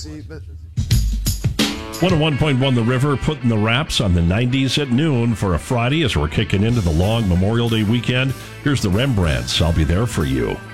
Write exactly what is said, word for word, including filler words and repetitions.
See, but one oh one point one The River putting the wraps on the nineties at noon for a Friday as we're kicking into the long Memorial Day weekend. Here's the Rembrandts. I'll be there for you.